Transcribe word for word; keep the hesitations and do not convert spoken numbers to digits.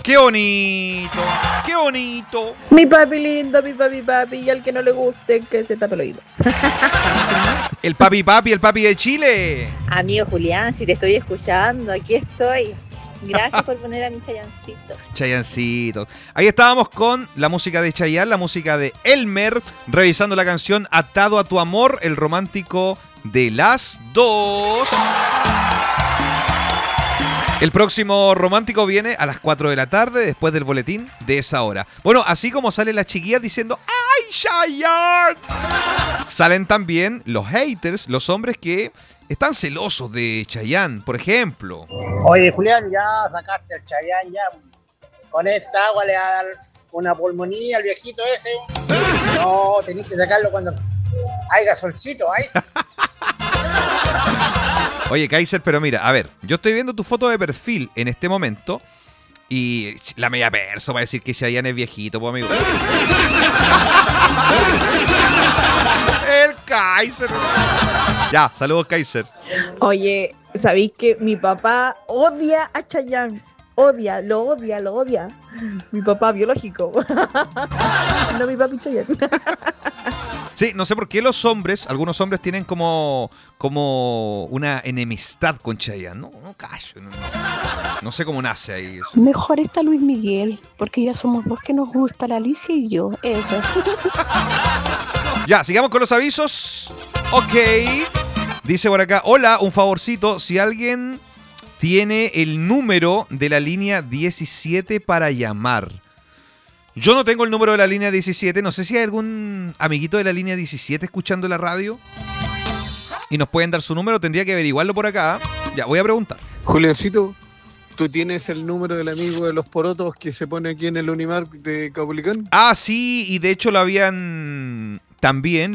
¡Qué bonito! ¡Qué bonito! Mi papi lindo, mi papi papi, y al que no le guste, que se tape el oído. El papi papi, el papi de Chile. Amigo Julián, si te estoy escuchando, aquí estoy. Gracias por poner a mi Chayancito. Chayancito. Ahí estábamos con la música de Chayanne, la música de Elmer, revisando la canción Atado a tu amor, el romántico de las dos. El próximo romántico viene a las cuatro de la tarde, después del boletín de esa hora. Bueno, así como salen las chiquillas diciendo ¡ay, Chayanne! Salen también los haters, los hombres que están celosos de Chayanne, por ejemplo. Oye, Julián, ya sacaste el Chayanne, ya. Con esta agua le va a dar una pulmonía al viejito ese. No, tenés que sacarlo cuando haya solcito, ¿ay? Oye, Kaiser, pero mira, a ver, yo estoy viendo tu foto de perfil en este momento y la media perso va a decir que Chayanne es viejito, pues amigo. El Kaiser. Ya, saludos, Kaiser. Oye, ¿sabéis que mi papá odia a Chayanne? Odia, lo odia, lo odia. Mi papá biológico. No mi papi Chayanne. Sí, no sé por qué los hombres, algunos hombres tienen como, como una enemistad con Chayanne. No, no callo, no, no, no sé cómo nace ahí eso. Mejor está Luis Miguel, porque ya somos dos que nos gusta, la Alicia y yo. Eso. Ya, sigamos con los avisos. Ok. Dice por acá, hola, un favorcito, si alguien tiene el número de la línea diecisiete para llamar. Yo no tengo el número de la línea diecisiete, no sé si hay algún amiguito de la línea diecisiete escuchando la radio y nos pueden dar su número, tendría que averiguarlo por acá. Ya, voy a preguntar. Juliancito, ¿tú tienes el número del amigo de los porotos que se pone aquí en el Unimark de Caupolicán? Ah, sí, y de hecho lo habían también